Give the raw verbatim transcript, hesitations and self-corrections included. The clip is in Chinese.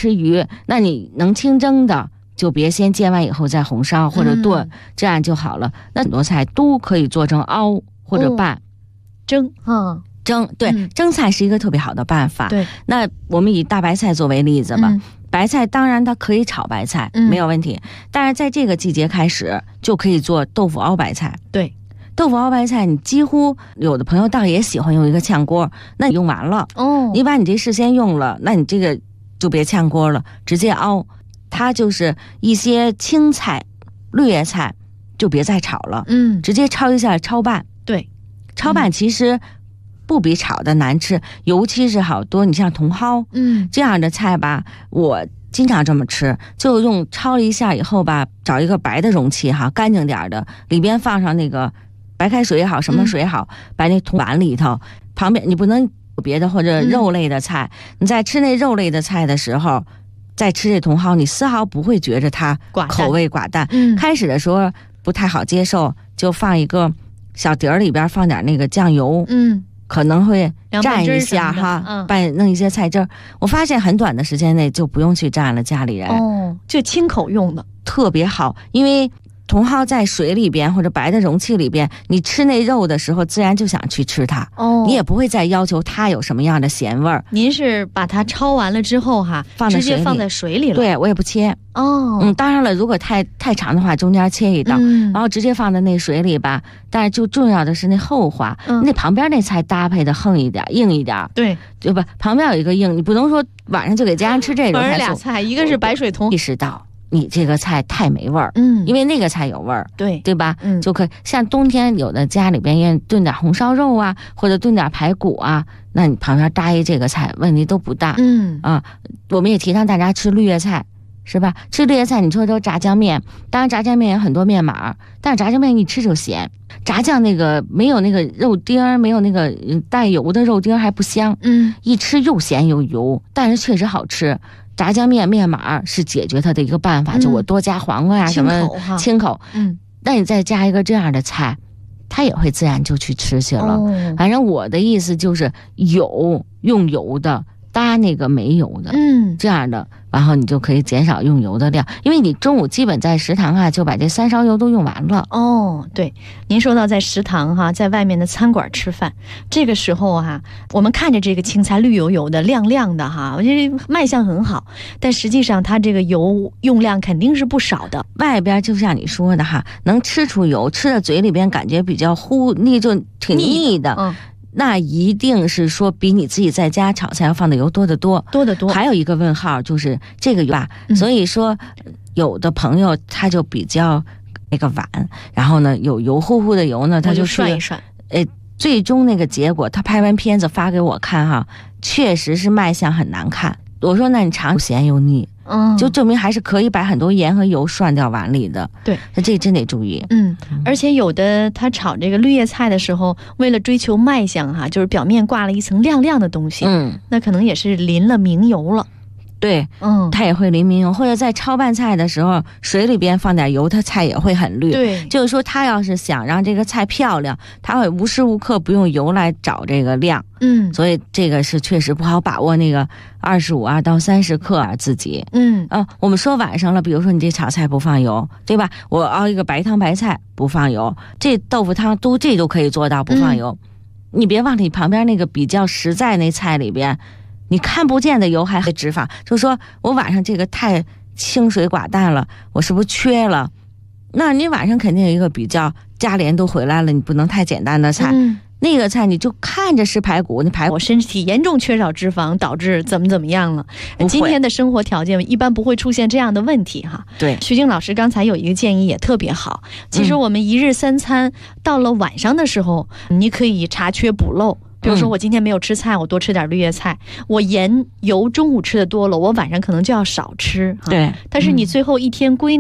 吃鱼，那你能清蒸的就别先煎完以后再红烧或者炖，嗯、这样就好了。那很多菜都可以做成熬或者拌、哦、 蒸啊。 蒸对、嗯，蒸菜是一个特别好的办法。 对， 那我们以大白菜作为例子吧。嗯、白菜当然它可以炒白菜、嗯，没有问题。但是在这个季节开始就可以做豆腐熬白菜。 对， 豆腐熬白菜，你几乎有的朋友倒也喜欢用一个炝锅，那你用完了哦，你把你这事先用了，那你这个就别炝锅了，直接熬。它就是一些青菜、绿叶菜就别再炒了，嗯，直接焯一下焯拌。 对， 焯拌其实。不比炒的难吃，尤其是好多你像茼蒿，嗯，这样的菜吧，我经常这么吃，就用焯一下以后吧，找一个白的容器哈，干净点的，里边放上那个白开水也好，什么水也好，嗯、把那铜碗里头，旁边你不能有别的或者肉类的菜，嗯、你在吃那肉类的菜的时候，再吃这茼蒿，你丝毫不会觉着它口味寡淡。嗯，开始的时候不太好接受，就放一个小碟儿里边放点那个酱油，嗯。可能会蘸一下哈， 嗯， 拌弄一些菜汁儿。我发现很短的时间内就不用去蘸了，家里人哦，就清口用的特别好，因为茼蒿在水里边或者白的容器里边，你吃那肉的时候，自然就想去吃它哦，你也不会再要求它有什么样的咸味儿。 您是把它焯完了之后哈， 放在直接放在水里了？ 对，我也不切哦。 嗯，当然了，如果太太长的话，中间切一刀，嗯，然后直接放在那水里吧。但是就重要的是那后话，嗯，那旁边那菜搭配的横一点、硬一点， 对， 对吧？旁边有一个硬，你不能说晚上就给家人吃这种菜。 俩菜，一个是白水茼， 意识到。你这个菜太没味儿，嗯，因为那个菜有味儿， 对对吧？ 嗯， 就可以像冬天有的家里边愿意炖点红烧肉啊，或者炖点排骨啊，那你旁边搭一这个菜问题都不大，嗯啊，我们也提倡大家吃绿叶菜，是吧？吃绿叶菜，你说都炸酱面，当然炸酱面有很多面码，但是炸酱面一吃就咸，炸酱那个没有那个肉丁，没有那个带油的肉丁还不香，嗯，一吃又咸又油，但是确实好吃。炸酱面面码是解决它的一个办法，嗯、就我多加黄瓜呀、啊、什么清口，嗯，那你再加一个这样的菜，它也会自然就去吃去了。哦、反正我的意思就是有用油的搭那个没油的，嗯，这样的，然后你就可以减少用油的量，因为你中午基本在食堂啊就把这三勺油都用完了。 哦，对，您说到在食堂哈，在外面的餐馆吃饭，这个时候哈，我们看着这个青菜绿油油的、亮亮的哈，我觉得卖相很好，但实际上它这个油用量肯定是不少的。 外边就像你说的哈，能吃出油，吃到嘴里边感觉比较糊腻，就挺腻的。嗯。那一定是说比你自己在家炒菜要放的油多得多， 多得多。 还有一个问号就是这个吧，嗯、所以说有的朋友他就比较那个碗，然后呢有油乎乎的油呢，他就涮一涮。 呃，最终那个结果，他拍完片子发给我看哈，确实是卖相很难看。我说那你尝咸又腻。嗯，就证明还是可以把很多盐和油涮掉碗里的。 对， 那这真得注意。 嗯，而且有的他炒这个绿叶菜的时候，为了追求卖相哈，就是表面挂了一层亮亮的东西。嗯，那可能也是淋了明油了。 对，嗯，它也会淋明油，或者在焯拌菜的时候，水里边放点油，它菜也会很绿。 对， 就是说，他要是想让这个菜漂亮，他会无时无刻不用油来找这个量。嗯，所以这个是确实不好把握那个二十五啊到三十克啊自己。嗯啊，我们说晚上了，比如说你这炒菜不放油，对吧？我熬一个白汤白菜不放油，这豆腐汤都这都可以做到不放油。嗯、你别忘了，你旁边那个比较实在那菜里边。你看不见的油还会脂肪，就说我晚上这个太清水寡淡了，我是不是缺了？那你晚上肯定有一个比较，家里人都回来了，你不能太简单的菜。嗯、那个菜你就看着是排骨，那排骨我身体严重缺少脂肪，导致怎么怎么样了？今天的生活条件一般不会出现这样的问题哈。 对， 徐静老师刚才有一个建议也特别好，其实我们一日三餐、嗯、到了晚上的时候，你可以查缺补漏。比如说我今天没有吃菜，我多吃点绿叶菜。我盐油中午吃的多了，我晚上可能就要少吃。 对， 但是你最后一天归